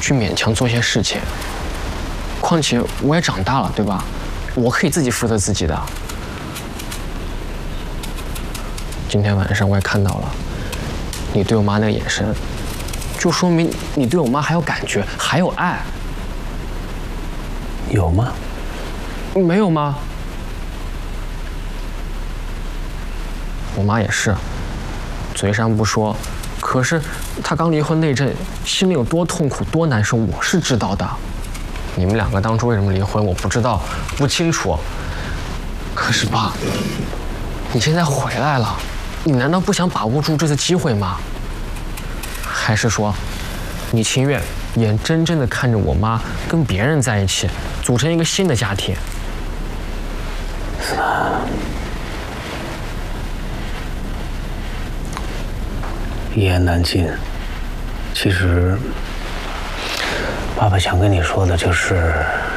去勉强做些事情。况且我也长大了，对吧？我可以自己负责自己的。今天晚上我也看到了，你对我妈那个眼神，就说明你对我妈还有感觉，还有爱。 有吗？ 没有吗？我妈也是，嘴上不说，可是她刚离婚那阵，心里有多痛苦、多难受，我是知道的。你们两个当初为什么离婚，我不知道，不清楚。可是爸，你现在回来了，你难道不想把握住这次机会吗？还是说，你情愿眼睁睁地看着我妈跟别人在一起，组成一个新的家庭？ 一言难尽。其实，爸爸想跟你说的就是，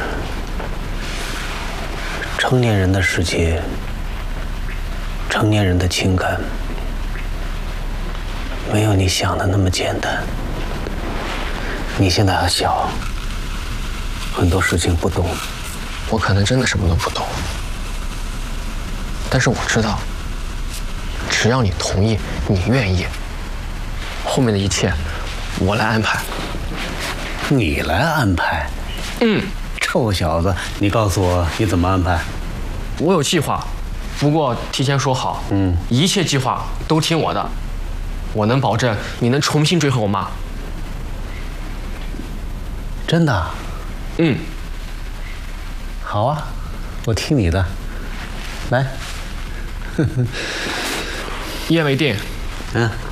成年人的世界，成年人的情感，没有你想的那么简单。你现在还小，很多事情不懂。 我可能真的什么都不懂，但是我知道，只要你同意，你愿意，后面的一切我来安排。 你来安排？臭小子，你告诉我你怎么安排？ 我有计划，不过提前说好，一切计划都听我的。我能保证你能重新追回我妈。 真的？好啊，我听你的。来， 一言为定。